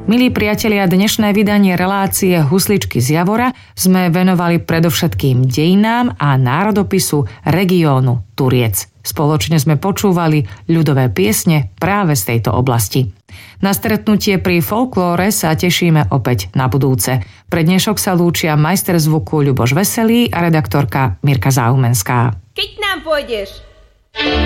Milí priatelia, dnešné vydanie relácie Husličky z Javora sme venovali predovšetkým dejinám a národopisu regiónu Turiec. Spoločne sme počúvali ľudové piesne práve z tejto oblasti. Na stretnutie pri folklóre sa tešíme opäť na budúce. Pre dnešok sa lúčia majster zvuku Ľuboš Veselý a redaktorka Mirka Zaumenská. Keď nám pôjdeš?